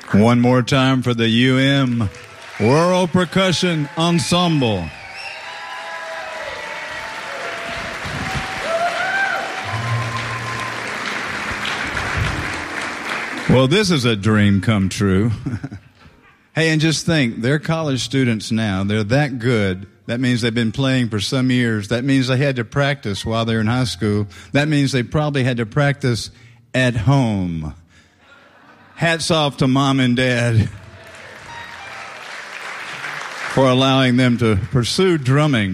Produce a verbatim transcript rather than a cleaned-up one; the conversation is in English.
One more time for the U M World Percussion Ensemble. Well, this is a dream come true. Hey, and just think, they're college students now. They're that good. That means they've been playing for some years. That means they had to practice while they're in high school. That means they probably had to practice at home. Hats off to mom and dad for allowing them to pursue drumming.